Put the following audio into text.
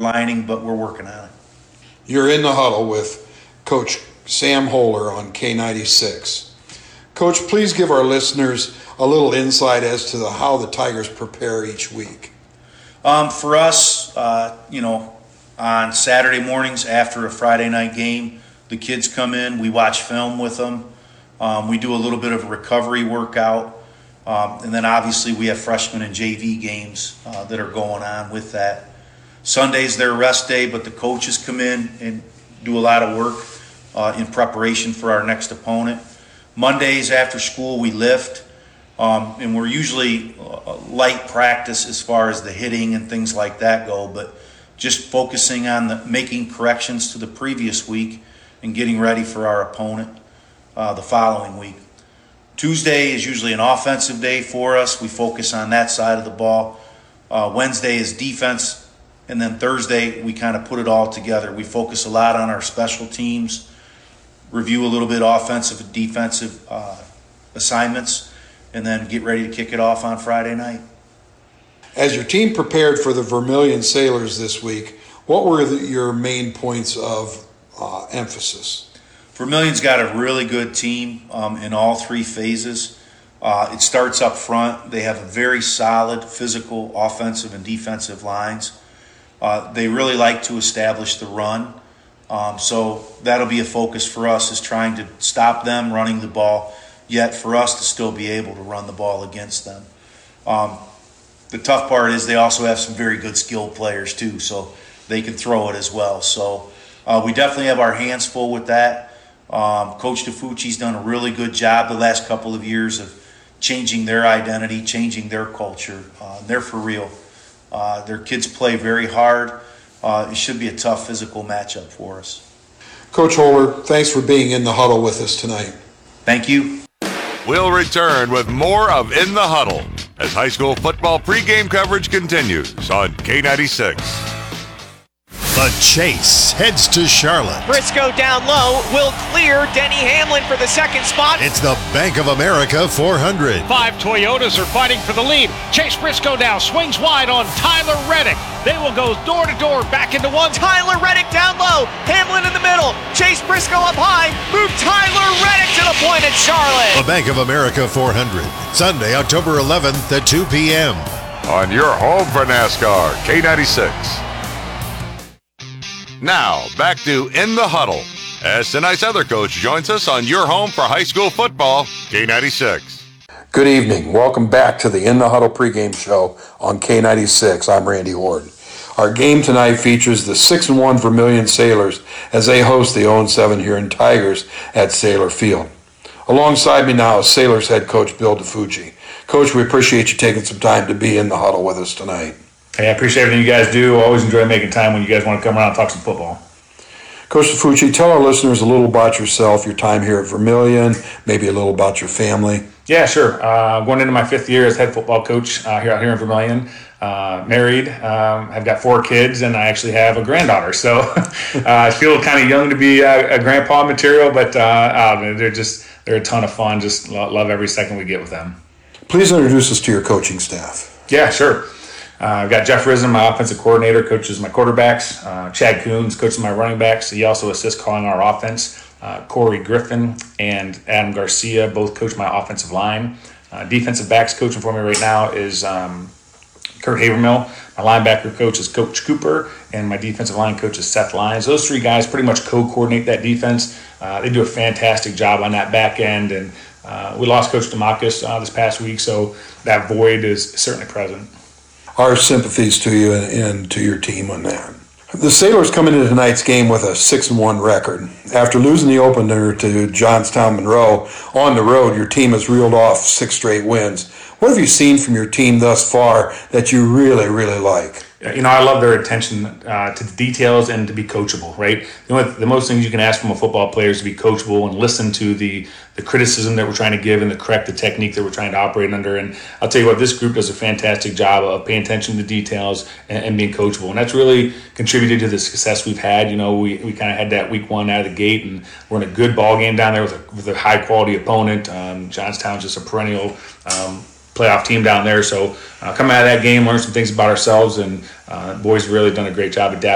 lining, but we're working on it. You're in the huddle with Coach Sam Holler on K96. Coach, please give our listeners a little insight as to how the Tigers prepare each week. For us, on Saturday mornings after a Friday night game, the kids come in, we watch film with them. We do a little bit of a recovery workout. And then obviously we have freshman and JV games that are going on with that. Sunday's their rest day, but the coaches come in and do a lot of work in preparation for our next opponent. Mondays after school we lift, and we're usually light practice as far as the hitting and things like that go, but just focusing on making corrections to the previous week and getting ready for our opponent the following week. Tuesday is usually an offensive day for us. We focus on that side of the ball. Wednesday is defense. And then Thursday, we kind of put it all together. We focus a lot on our special teams, review a little bit offensive and defensive assignments, and then get ready to kick it off on Friday night. As your team prepared for the Vermilion Sailors this week, what were your main points of emphasis? Vermilion's got a really good team in all three phases. It starts up front. They have a very solid physical offensive and defensive lines. They really like to establish the run. So that'll be a focus for us, is trying to stop them running the ball, yet for us to still be able to run the ball against them. The tough part is they also have some very good skilled players too, so they can throw it as well. So we definitely have our hands full with that. Coach DeFucci's done a really good job the last couple of years of changing their identity, changing their culture. They're for real. Their kids play very hard. It should be a tough physical matchup for us. Coach Holler, thanks for being in the huddle with us tonight. Thank you. We'll return with more of In the Huddle as high school football pregame coverage continues on K96. The chase heads to Charlotte. Briscoe down low will clear Denny Hamlin for the second spot. It's the Bank of America 400. 5 Toyotas are fighting for the lead. Chase Briscoe now swings wide on Tyler Reddick. They will go door to door back into one. Tyler Reddick down low. Hamlin in the middle. Chase Briscoe up high. Move Tyler Reddick to the point at Charlotte. The Bank of America 400. Sunday, October 11th at 2 p.m. On your home for NASCAR, K96. Now, back to In the Huddle, as tonight's other coach joins us on your home for high school football, K96. Good evening. Welcome back to the In the Huddle pregame show on K96. I'm Randy Horton. Our game tonight features the 6-1 Vermilion Sailors as they host the 0-7 Huron Tigers at Sailor Field. Alongside me now is Sailors head coach Bill DeFucci. Coach, we appreciate you taking some time to be in the huddle with us tonight. Hey, I appreciate everything you guys do. Always enjoy making time when you guys want to come around and talk some football. Coach DeFucci, tell our listeners a little about yourself, your time here at Vermilion, maybe a little about your family. Yeah, sure. Going into my 5th year as head football coach here in Vermilion. Married, I've got 4 kids, and I actually have a granddaughter. So I feel kind of young to be a grandpa material, but they're a ton of fun. Just love every second we get with them. Please introduce us to your coaching staff. Yeah, sure. I've got Jeff Risen, my offensive coordinator, coaches my quarterbacks. Chad Coons coaches my running backs. He also assists calling our offense. Corey Griffin and Adam Garcia both coach my offensive line. Defensive backs coaching for me right now is Kurt Havermill. My linebacker coach is Coach Cooper, and my defensive line coach is Seth Lyons. Those 3 guys pretty much co-coordinate that defense. They do a fantastic job on that back end, and we lost Coach Demakis this past week, so that void is certainly present. Our sympathies to you and to your team on that. The Sailors come into tonight's game with a 6-1 record. After losing the opener to Johnstown Monroe on the road, your team has reeled off 6 straight wins. What have you seen from your team thus far that you really, really like? I love their attention to the details and to be coachable, right? The most things you can ask from a football player is to be coachable and listen to the criticism that we're trying to give and correct the technique that we're trying to operate under. And I'll tell you what, this group does a fantastic job of paying attention to the details and being coachable. And that's really contributed to the success we've had. We kind of had that week 1 out of the gate, and we're in a good ball game down there with a high-quality opponent. Johnstown's just a perennial playoff team down there. So come out of that game, learn some things about ourselves, and boys have really done a great job adapting